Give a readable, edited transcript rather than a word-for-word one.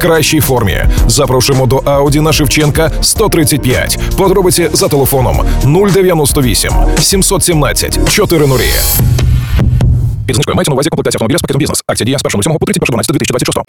найкращій формі. Запрошуємо до Audi на Шевченка 135. Подробиці за телефоном 098 717 400. Під знижкою мається на увазі комплектація автомобіля з пакетом бізнес. Акція діє з 1.07 по 31.12.2026.